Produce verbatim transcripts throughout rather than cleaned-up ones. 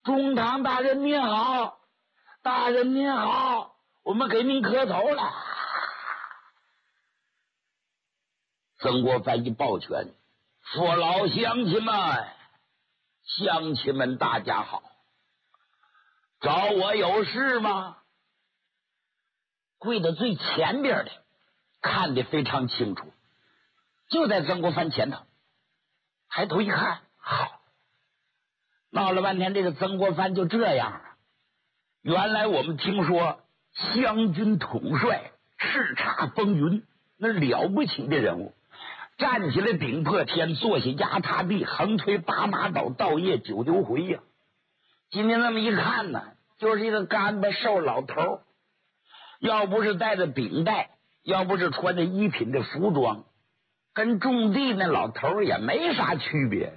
中堂大人您好，大人您好，我们给您磕头了。曾国藩一抱拳，父老乡亲们，乡亲们大家好，找我有事吗？跪在最前边的看得非常清楚，就在曾国藩前头，抬头一看，好，闹了半天这个曾国藩就这样了。原来我们听说湘军统帅叱咤风云，那了不起的人物，站起来顶破天，坐下压塌地，横推八马刀，倒夜九流回呀、啊。今天那么一看呢，就是一个干巴瘦老头，要不是带着顶带，要不是穿着一品的服装，跟种地那老头也没啥区别。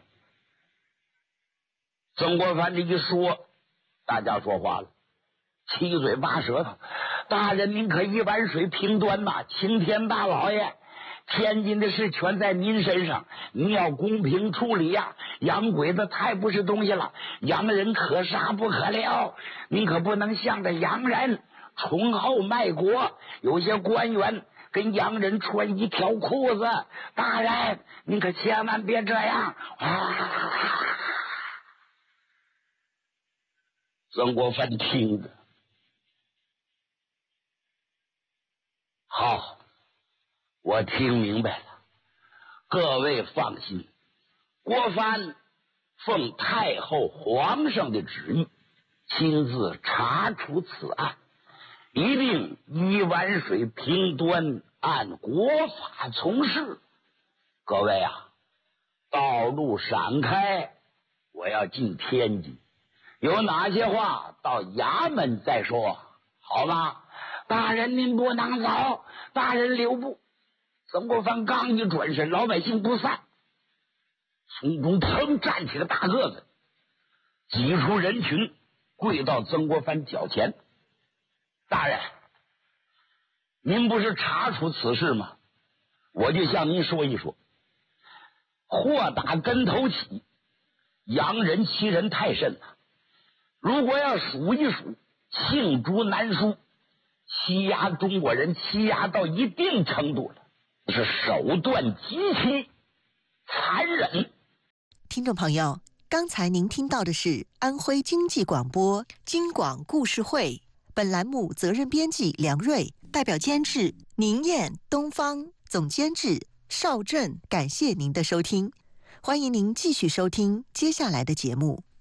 曾国藩这一说，大家说话了，七嘴八舌头。大人您可一碗水平端呐，青天大老爷，天津的事全在您身上，您要公平处理呀、啊！洋鬼子太不是东西了，洋人可杀不可留，您可不能向着洋人崇厚卖国。有些官员跟洋人穿一条裤子，大人您可千万别这样啊！曾国藩听着，好，我听明白了，各位放心，国藩奉太后皇上的旨意，亲自查处此案，一定以碗水平端，按国法从事。各位啊，道路闪开，我要进天津，有哪些话到衙门再说，好吗？大人您不能走，大人留步。曾国藩刚一转身，老百姓不散，从中腾站起个大个子，挤出人群，跪到曾国藩脚前。大人，您不是查处此事吗？我就向您说一说。祸打跟头起，洋人欺人太甚了。如果要数一数，罄竹难书，欺压中国人欺压到一定程度了，是手段极其残忍。 听众朋友，刚才您听到的是安徽经济广播京广故事会，本栏目责任编辑梁瑞，代表监制宁燕、东方，总监制邵振。感谢您的收听，欢迎您继续收听接下来的节目。